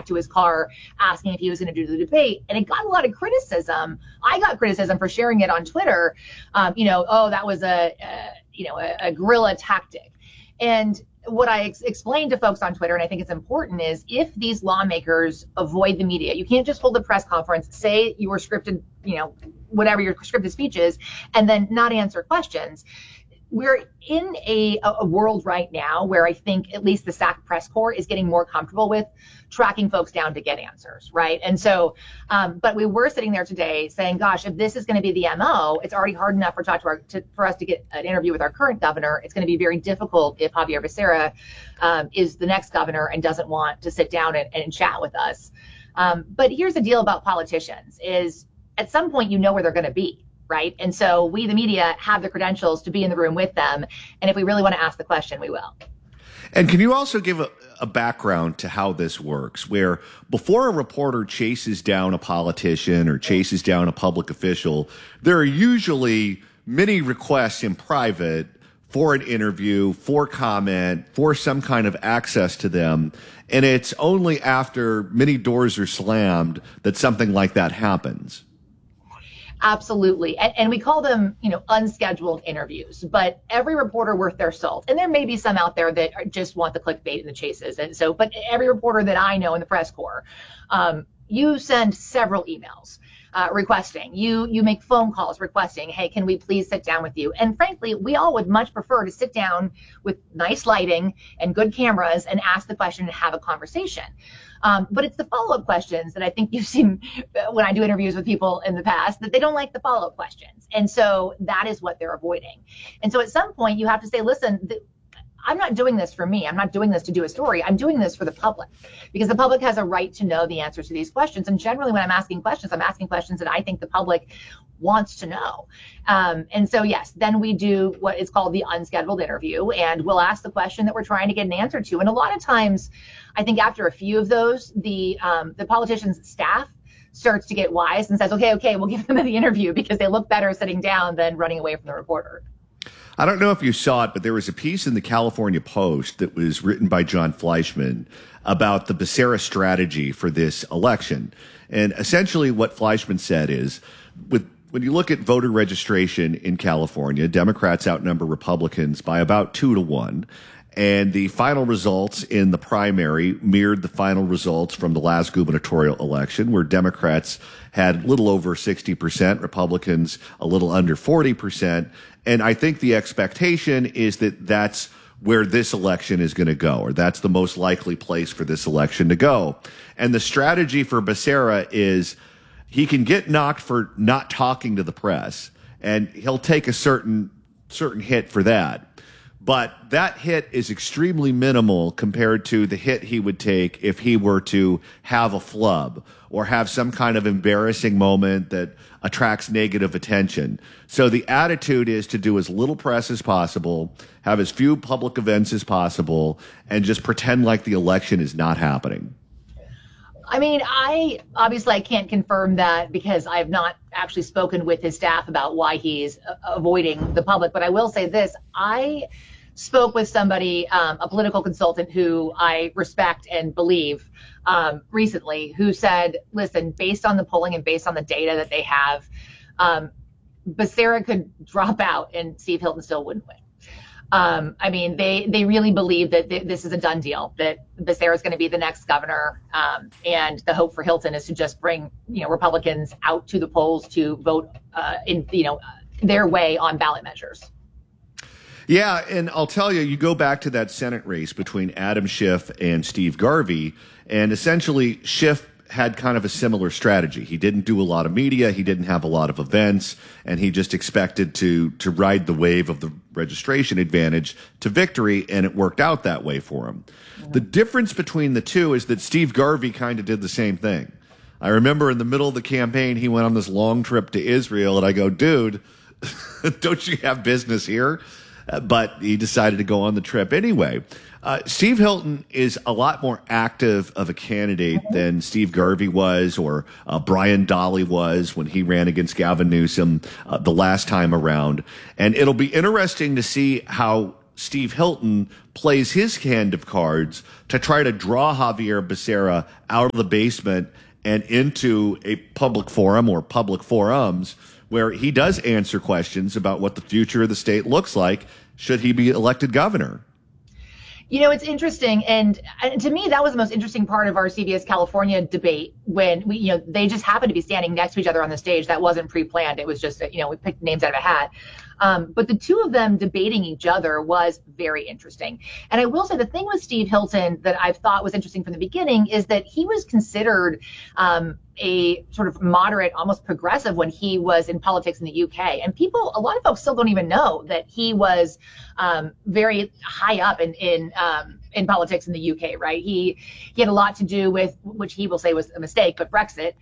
back to his car asking if he was going to do the debate. And it got a lot of criticism. I got criticism for sharing it on Twitter. Oh, that was a guerrilla tactic. And what I explained to folks on Twitter, and I think it's important, is if these lawmakers avoid the media, you can't just hold a press conference, say your scripted, whatever your scripted speech is, and then not answer questions. We're in a world right now where I think at least the SAC press corps is getting more comfortable with tracking folks down to get answers, right? And so, but we were sitting there today saying, gosh, if this is going to be the MO, it's already hard enough for us to get an interview with our current governor. It's going to be very difficult if Xavier Becerra is the next governor and doesn't want to sit down and chat with us. But here's the deal about politicians is at some point, where they're going to be. Right. And so we, the media, have the credentials to be in the room with them. And if we really want to ask the question, we will. And can you also give a background to how this works, where before a reporter chases down a politician or chases down a public official, there are usually many requests in private for an interview, for comment, for some kind of access to them. And it's only after many doors are slammed that something like that happens. Absolutely. And we call them, unscheduled interviews, but every reporter worth their salt. And there may be some out there that just want the clickbait and the chases. And so, but every reporter that I know in the press corps, you send several emails requesting, you make phone calls requesting, hey, can we please sit down with you? And frankly, we all would much prefer to sit down with nice lighting and good cameras and ask the question and have a conversation. But it's the follow-up questions that I think you've seen when I do interviews with people in the past, that they don't like the follow-up questions. And so that is what they're avoiding. And so at some point you have to say, listen, I'm not doing this for me. I'm not doing this to do a story. I'm doing this for the public, because the public has a right to know the answers to these questions. And generally when I'm asking questions that I think the public wants to know. And so, yes, then we do what is called the unscheduled interview, and we'll ask the question that we're trying to get an answer to. And a lot of times, I think after a few of those, the politician's staff starts to get wise and says, okay, we'll give them the interview because they look better sitting down than running away from the reporter. I don't know if you saw it, but there was a piece in the California Post that was written by John Fleischman about the Becerra strategy for this election. And essentially what Fleischman said is, when you look at voter registration in California, Democrats outnumber Republicans by about 2-1. And the final results in the primary mirrored the final results from the last gubernatorial election, where Democrats had a little over 60%, Republicans a little under 40%. And I think the expectation is that that's where this election is going to go, or that's the most likely place for this election to go. And the strategy for Becerra is he can get knocked for not talking to the press, and he'll take a certain hit for that. But that hit is extremely minimal compared to the hit he would take if he were to have a flub or have some kind of embarrassing moment that attracts negative attention. So the attitude is to do as little press as possible, have as few public events as possible, and just pretend like the election is not happening. I mean, I can't confirm that because I have not actually spoken with his staff about why he's avoiding the public. But I will say this. I spoke with somebody, a political consultant who I respect and believe recently, who said, listen, based on the polling and based on the data that they have, Becerra could drop out and Steve Hilton still wouldn't win. I mean, they really believe that this is a done deal, that Becerra is going to be the next governor. And the hope for Hilton is to just bring, Republicans out to the polls to vote in, their way on ballot measures. Yeah, and I'll tell you, you go back to that Senate race between Adam Schiff and Steve Garvey, and essentially Schiff had kind of a similar strategy. He didn't do a lot of media, he didn't have a lot of events, and he just expected to ride the wave of the registration advantage to victory, and it worked out that way for him. Mm-hmm. The difference between the two is that Steve Garvey kind of did the same thing. I remember in the middle of the campaign, he went on this long trip to Israel, and I go, dude, don't you have business here? But he decided to go on the trip anyway. Steve Hilton is a lot more active of a candidate than Steve Garvey was, or Brian Dahle was when he ran against Gavin Newsom the last time around. And it'll be interesting to see how Steve Hilton plays his hand of cards to try to draw Javier Becerra out of the basement and into a public forum or public forums where he does answer questions about what the future of the state looks like should he be elected governor. It's interesting. And to me, that was the most interesting part of our CBS California debate when they just happened to be standing next to each other on the stage. That wasn't pre-planned. It was just, we picked names out of a hat. But the two of them debating each other was very interesting. And I will say the thing with Steve Hilton that I've thought was interesting from the beginning is that he was considered a sort of moderate, almost progressive when he was in politics in the UK. And a lot of folks still don't even know that he was very high up in politics in the UK, right? He had a lot to do with, which he will say was a mistake, but Brexit.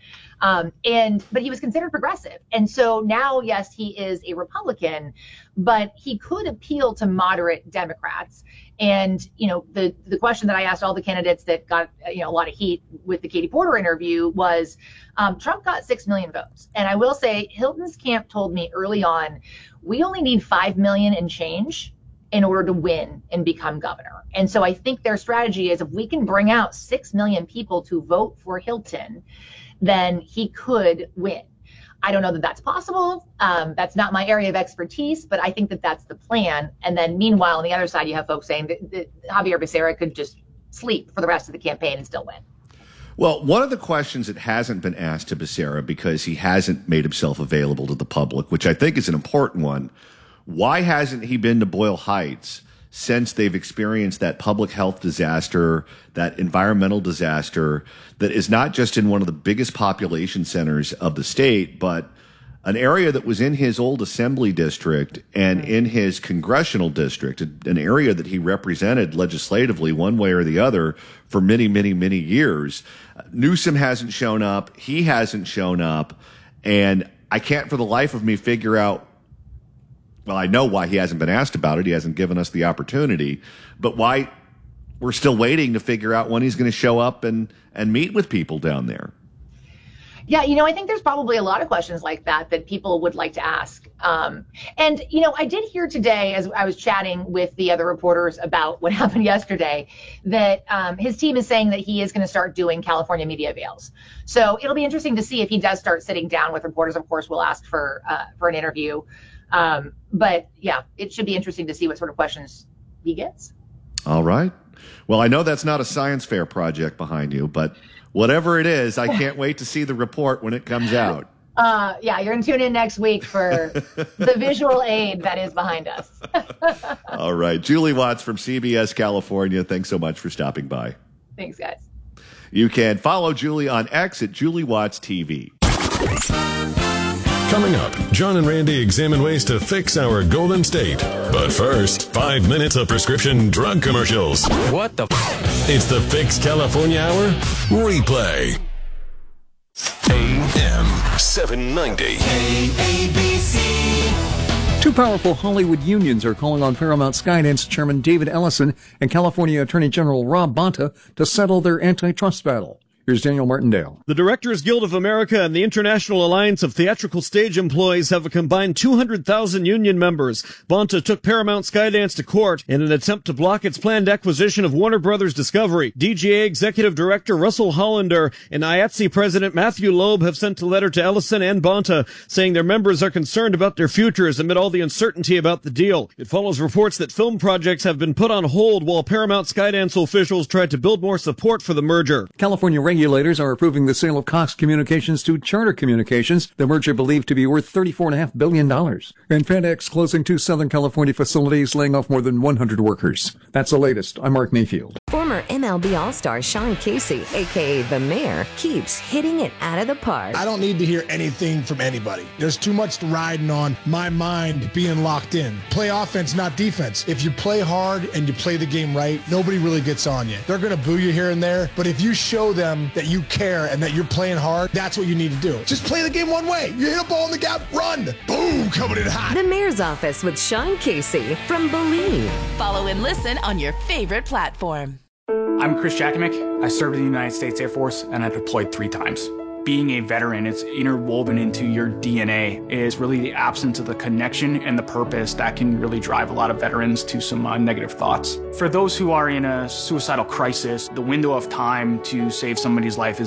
But he was considered progressive. And so now, yes, he is a Republican, but he could appeal to moderate Democrats. And, the question that I asked all the candidates that got, a lot of heat with the Katie Porter interview was, Trump got 6 million votes. And I will say Hilton's camp told me early on, we only need 5 million and change in order to win and become governor. And so I think their strategy is if we can bring out 6 million people to vote for Hilton, then he could win. I don't know that that's possible. That's not my area of expertise, but I think that that's the plan. And then meanwhile, on the other side, you have folks saying that Javier Becerra could just sleep for the rest of the campaign and still win. Well, one of the questions that hasn't been asked to Becerra because he hasn't made himself available to the public, which I think is an important one, why hasn't he been to Boyle Heights since they've experienced that public health disaster, that environmental disaster that is not just in one of the biggest population centers of the state, but an area that was in his old assembly district and in his congressional district, an area that he represented legislatively one way or the other for many, many, many years. Newsom hasn't shown up. He hasn't shown up. And I can't for the life of me figure out, well, I know why he hasn't been asked about it. He hasn't given us the opportunity, but why we're still waiting to figure out when he's going to show up and meet with people down there. Yeah, I think there's probably a lot of questions like that people would like to ask. And I did hear today, as I was chatting with the other reporters about what happened yesterday, that his team is saying that he is going to start doing California media avails. So it'll be interesting to see if he does start sitting down with reporters. Of course, we'll ask for an interview. But yeah, it should be interesting to see what sort of questions he gets. All right. Well, I know that's not a science fair project behind you, but whatever it is, I can't wait to see the report when it comes out. Yeah, you're going to tune in next week for the visual aid that is behind us. All right. Julie Watts from CBS California. Thanks so much for stopping by. Thanks, guys. You can follow Julie on X at Julie Watts TV. Coming up, John and Randy examine ways to fix our Golden State. But first, 5 minutes of prescription drug commercials. What the It's the Fix California Hour replay. AM 790. ABC. Two powerful Hollywood unions are calling on Paramount Skydance Chairman David Ellison and California Attorney General Rob Bonta to settle their antitrust battle. Here's Daniel Martindale. The Directors Guild of America and the International Alliance of Theatrical Stage Employees have a combined 200,000 union members. Bonta took Paramount Skydance to court in an attempt to block its planned acquisition of Warner Brothers Discovery. DGA Executive Director Russell Hollander and IATSE President Matthew Loeb have sent a letter to Ellison and Bonta saying their members are concerned about their futures amid all the uncertainty about the deal. It follows reports that film projects have been put on hold while Paramount Skydance officials tried to build more support for the merger. California regulators are approving the sale of Cox Communications to Charter Communications, the merger believed to be worth $34.5 billion. And FedEx closing 2 Southern California facilities, laying off more than 100 workers. That's the latest. I'm Mark Mayfield. Former MLB All-Star Sean Casey, a.k.a. The Mayor, keeps hitting it out of the park. I don't need to hear anything from anybody. There's too much riding on my mind being locked in. Play offense, not defense. If you play hard and you play the game right, nobody really gets on you. They're going to boo you here and there, but if you show them that you care and that you're playing hard, that's what you need to do. Just play the game one way. You hit a ball in the gap, run. Boom, coming in hot. The Mayor's Office with Sean Casey from Believe. Follow and listen on your favorite platform. I'm Chris Jakovic. I served in the United States Air Force and I deployed 3 times. being a veteran, it's interwoven into your DNA, is really the absence of the connection and the purpose that can really drive a lot of veterans to some negative thoughts. For those who are in a suicidal crisis, the window of time to save somebody's life is